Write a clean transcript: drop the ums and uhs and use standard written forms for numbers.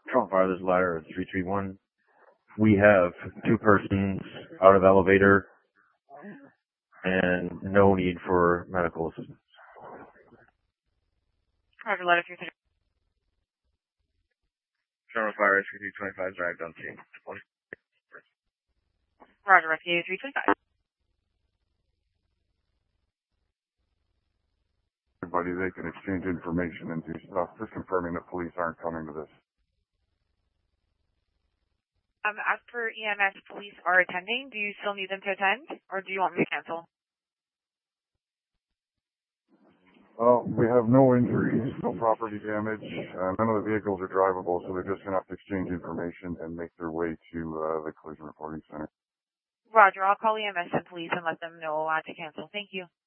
Trump Fire, this ladder at 331. We have 2 persons out of elevator and no need for medical assistance. Roger, ladder 330. Trump Fire, 325, drive down scene. Roger, rescue 325. Everybody, they can exchange information and do stuff. Just confirming that police aren't coming to this. As per EMS, police are attending. Do you still need them to attend, or do you want me to cancel? Well, we have no injuries, no property damage. None of the vehicles are drivable, so they're just going to have to exchange information and make their way to the collision reporting center. Roger, I'll call EMS and police and let them know to cancel. Thank you.